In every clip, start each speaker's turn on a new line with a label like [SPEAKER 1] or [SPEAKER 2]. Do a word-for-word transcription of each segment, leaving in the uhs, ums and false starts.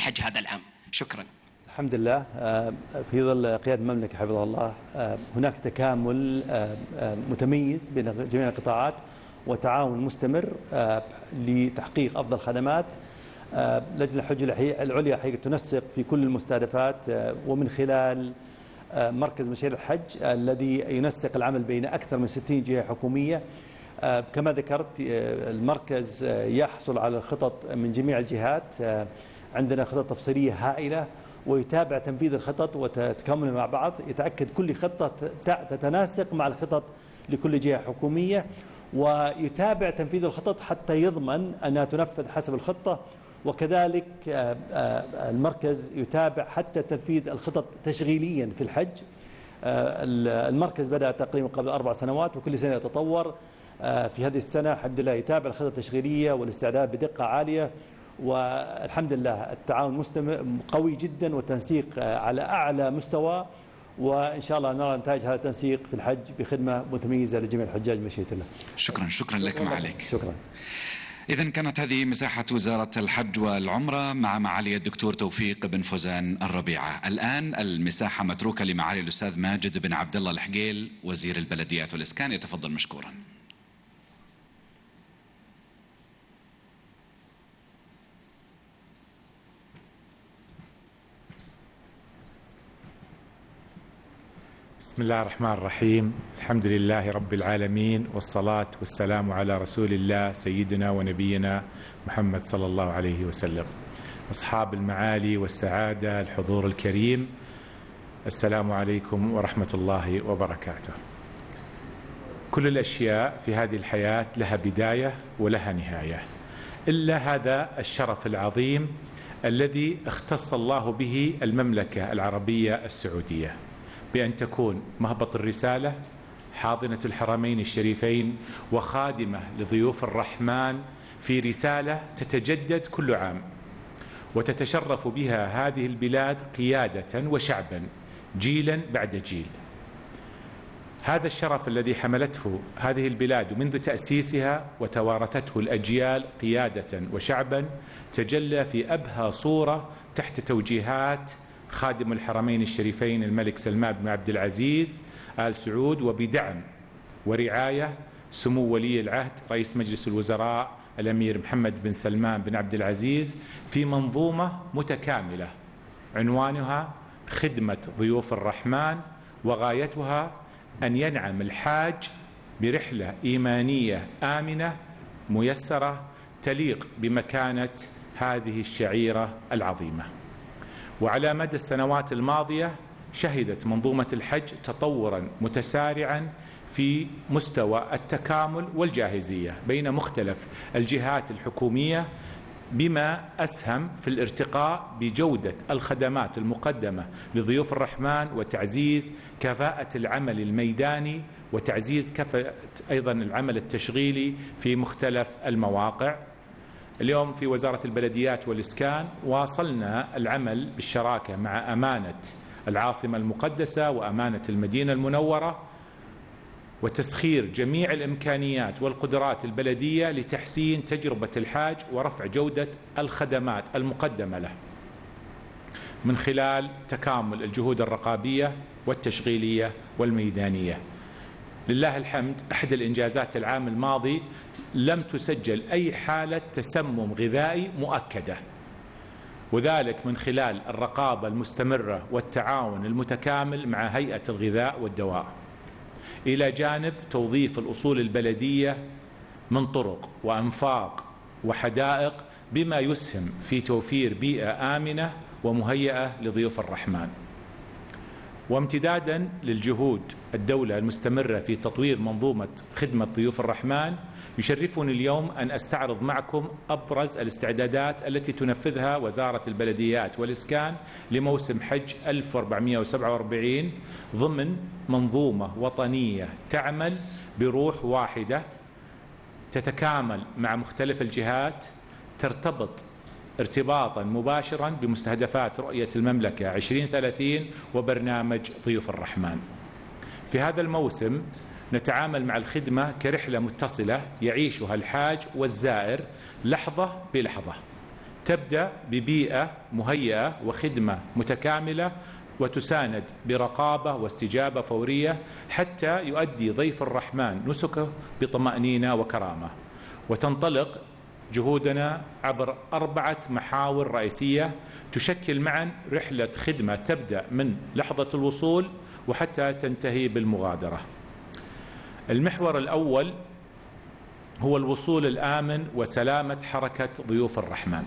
[SPEAKER 1] الحج هذا العام؟ شكرا.
[SPEAKER 2] الحمد لله. في ظل قيادة المملكة حفظها الله هناك تكامل متميز بين جميع القطاعات وتعاون مستمر لتحقيق أفضل خدمات. لجنة الحج العليا حقيقة تنسق في كل المستهدفات، ومن خلال مركز مشاريع الحج الذي ينسق العمل بين أكثر من ستين جهة حكومية. كما ذكرت المركز يحصل على الخطط من جميع الجهات، عندنا خطط تفصيلية هائلة ويتابع تنفيذ الخطط وتكامل مع بعض، يتأكد كل خطة تتناسق مع الخطط لكل جهة حكومية، ويتابع تنفيذ الخطط حتى يضمن أنها تنفذ حسب الخطة. وكذلك المركز يتابع حتى تنفيذ الخطط تشغيليا في الحج. المركز بدأ تقريبا قبل أربع سنوات وكل سنة يتطور. في هذه السنة الحمد لله يتابع الخطط التشغيلية والاستعداد بدقة عالية، والحمد لله التعاون مستمر قوي جدا والتنسيق على أعلى مستوى، وإن شاء الله نرى نتائج هذا التنسيق في الحج بخدمة متميزة لجميع الحجاج بمشيئة الله.
[SPEAKER 1] شكرا شكرا لك معاليك.
[SPEAKER 2] شكرا.
[SPEAKER 1] إذن كانت هذه مساحة وزارة الحج والعمرة مع معالي الدكتور توفيق بن فوزان الربيعة. الآن المساحة متروكة لمعالي الأستاذ ماجد بن عبد الله الحقيل وزير البلديات والإسكان، يتفضل مشكورا.
[SPEAKER 3] بسم الله الرحمن الرحيم. الحمد لله رب العالمين، والصلاة والسلام على رسول الله سيدنا ونبينا محمد صلى الله عليه وسلم. أصحاب المعالي والسعادة، الحضور الكريم، السلام عليكم ورحمة الله وبركاته. كل الأشياء في هذه الحياة لها بداية ولها نهاية، إلا هذا الشرف العظيم الذي اختص الله به المملكة العربية السعودية، بأن تكون مهبط الرسالة، حاضنة الحرمين الشريفين، وخادمة لضيوف الرحمن في رسالة تتجدد كل عام، وتتشرف بها هذه البلاد قيادة وشعبا جيلا بعد جيل. هذا الشرف الذي حملته هذه البلاد منذ تأسيسها وتوارثته الأجيال قيادة وشعبا تجلى في أبهى صورة تحت توجيهات خادم الحرمين الشريفين الملك سلمان بن عبد العزيز آل سعود، وبدعم ورعاية سمو ولي العهد رئيس مجلس الوزراء الأمير محمد بن سلمان بن عبد العزيز، في منظومة متكاملة عنوانها خدمة ضيوف الرحمن، وغايتها أن ينعم الحاج برحلة إيمانية آمنة ميسرة تليق بمكانة هذه الشعيرة العظيمة. وعلى مدى السنوات الماضية شهدت منظومة الحج تطورا متسارعا في مستوى التكامل والجاهزية بين مختلف الجهات الحكومية، بما أسهم في الارتقاء بجودة الخدمات المقدمة لضيوف الرحمن، وتعزيز كفاءة العمل الميداني، وتعزيز كفاءة أيضا العمل التشغيلي في مختلف المواقع. اليوم في وزارة البلديات والإسكان واصلنا العمل بالشراكة مع أمانة العاصمة المقدسة وأمانة المدينة المنورة، وتسخير جميع الإمكانيات والقدرات البلدية لتحسين تجربة الحاج ورفع جودة الخدمات المقدمة له من خلال تكامل الجهود الرقابية والتشغيلية والميدانية. لله الحمد، أحد الإنجازات العام الماضي لم تسجل أي حالة تسمم غذائي مؤكدة، وذلك من خلال الرقابة المستمرة والتعاون المتكامل مع هيئة الغذاء والدواء، إلى جانب توظيف الأصول البلدية من طرق وأنفاق وحدائق، بما يسهم في توفير بيئة آمنة ومهيئة لضيوف الرحمن. وامتدادا للجهود الدولة المستمرة في تطوير منظومة خدمة ضيوف الرحمن، يشرفني اليوم أن أستعرض معكم أبرز الاستعدادات التي تنفذها وزارة البلديات والإسكان لموسم حج ألف وأربعمئة وسبعة وأربعين ضمن منظومة وطنية تعمل بروح واحدة، تتكامل مع مختلف الجهات، ترتبط ارتباطا مباشرا بمستهدفات رؤية المملكة عشرين ثلاثين وبرنامج ضيوف الرحمن. في هذا الموسم نتعامل مع الخدمة كرحلة متصلة يعيشها الحاج والزائر لحظة بلحظة، تبدأ ببيئة مهيئة وخدمة متكاملة، وتساند برقابة واستجابة فورية حتى يؤدي ضيف الرحمن نسكه بطمأنينة وكرامة. وتنطلق جهودنا عبر أربعة محاور رئيسية تشكل معا رحلة خدمة تبدأ من لحظة الوصول وحتى تنتهي بالمغادرة. المحور الأول هو الوصول الآمن وسلامة حركة ضيوف الرحمن.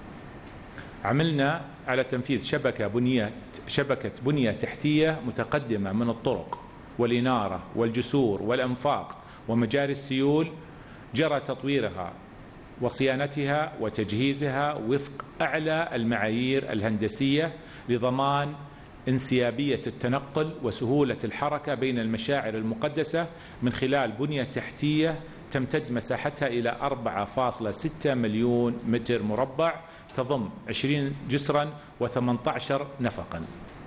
[SPEAKER 3] عملنا على تنفيذ شبكة بنية شبكة بنية تحتية متقدمة من الطرق والإنارة والجسور والأنفاق ومجاري السيول، جرى تطويرها وصيانتها وتجهيزها وفق أعلى المعايير الهندسية لضمان انسيابية التنقل وسهولة الحركة بين المشاعر المقدسة من خلال بنية تحتية تمتد مساحتها إلى أربعة فاصلة ستة مليون متر مربع، تضم عشرين جسرا وثمانية عشر نفقا.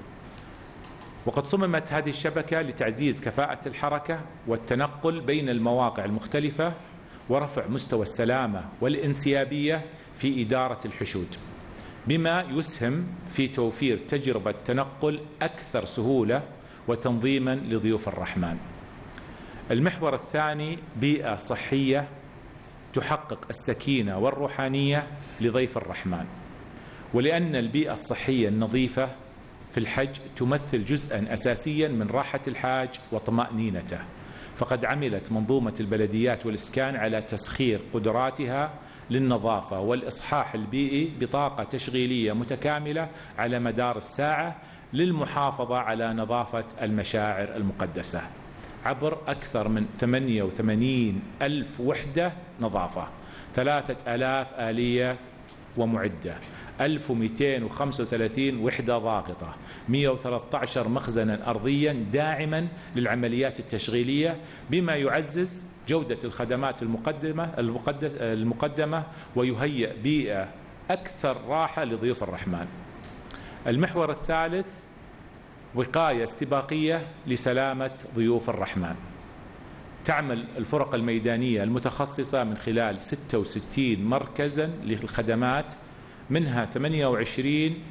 [SPEAKER 3] وقد صممت هذه الشبكة لتعزيز كفاءة الحركة والتنقل بين المواقع المختلفة ورفع مستوى السلامة والانسيابية في إدارة الحشود، بما يسهم في توفير تجربة تنقل أكثر سهولة وتنظيما لضيوف الرحمن. المحور الثاني بيئة صحية تحقق السكينة والروحانية لضيف الرحمن. ولأن البيئة الصحية النظيفة في الحج تمثل جزءا أساسيا من راحة الحاج وطمأنينته، فقد عملت منظومة البلديات والإسكان على تسخير قدراتها للنظافة والإصحاح البيئي بطاقة تشغيلية متكاملة على مدار الساعة للمحافظة على نظافة المشاعر المقدسة عبر أكثر من ثمانية وثمانين ألف وحدة نظافة، ثلاثة آلاف آلية ومعدة، ألف ومئتين وخمسة وثلاثين وحدة ضاغطة، مئة وثلاثة عشر مخزنا أرضيا داعما للعمليات التشغيلية، بما يعزز جودة الخدمات المقدمة المقدمة ويهيئ بيئة أكثر راحة لضيوف الرحمن. المحور الثالث وقاية استباقية لسلامة ضيوف الرحمن. تعمل الفرق الميدانية المتخصصة من خلال ستة وستين مركزا للخدمات، منها ثمانية وعشرين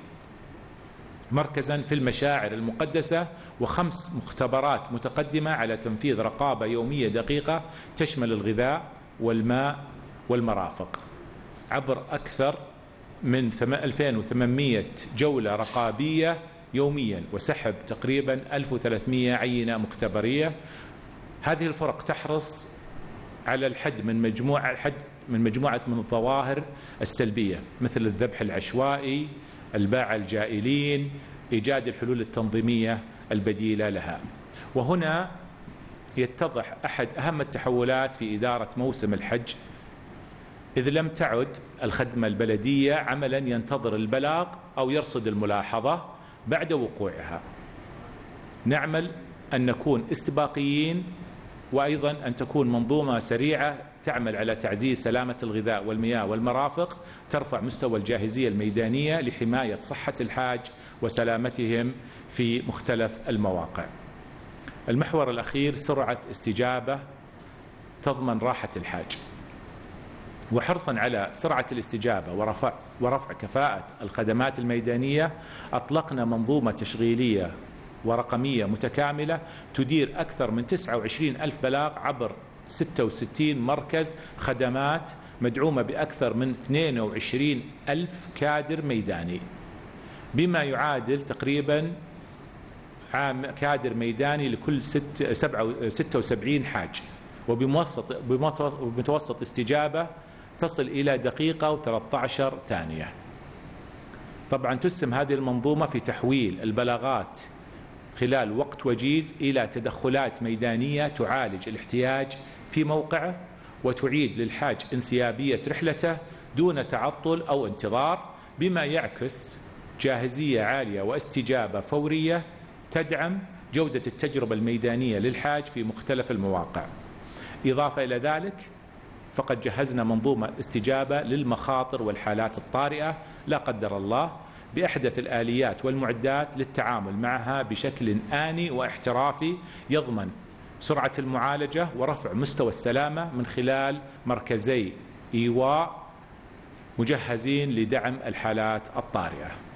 [SPEAKER 3] مركزا في المشاعر المقدسة وخمس مختبرات متقدمة على تنفيذ رقابة يومية دقيقة تشمل الغذاء والماء والمرافق عبر أكثر من ألفين وثمانمئة جولة رقابية يوميا وسحب تقريبا ألف وثلاثمئة عينة مختبرية. هذه الفرق تحرص على الحد من مجموعة الحد من مجموعة من الظواهر السلبية مثل الذبح العشوائي، الباعة الجائلين، إيجاد الحلول التنظيمية البديلة لها. وهنا يتضح أحد أهم التحولات في إدارة موسم الحج، إذ لم تعد الخدمة البلدية عملا ينتظر البلاغ أو يرصد الملاحظة بعد وقوعها. نعمل أن نكون استباقيين، وأيضا أن تكون منظومة سريعة تعمل على تعزيز سلامة الغذاء والمياه والمرافق، ترفع مستوى الجاهزية الميدانية لحماية صحة الحاج وسلامتهم في مختلف المواقع. المحور الأخير سرعة استجابة تضمن راحة الحاج. وحرصا على سرعة الاستجابة ورفع, ورفع كفاءة الخدمات الميدانية، أطلقنا منظومة تشغيلية ورقمية متكاملة تدير أكثر من تسعة وعشرين ألف بلاغ عبر ستة وستين مركز خدمات مدعومة بأكثر من اثنين وعشرين ألف كادر ميداني، بما يعادل تقريبا عام كادر ميداني لكل ستة وسبعين حاج، وبمتوسط بمتوسط استجابة تصل إلى دقيقة وثلاثة عشر ثانية. طبعا تسهم هذه المنظومة في تحويل البلاغات خلال وقت وجيز إلى تدخلات ميدانية تعالج الاحتياج في موقعه وتعيد للحاج انسيابية رحلته دون تعطل أو انتظار، بما يعكس جاهزية عالية واستجابة فورية تدعم جودة التجربة الميدانية للحاج في مختلف المواقع. إضافة إلى ذلك فقد جهزنا منظومة استجابة للمخاطر والحالات الطارئة لا قدر الله بأحدث الآليات والمعدات للتعامل معها بشكل آني واحترافي يضمن سرعة المعالجة ورفع مستوى السلامة من خلال مركزي إيواء مجهزين لدعم الحالات الطارئة.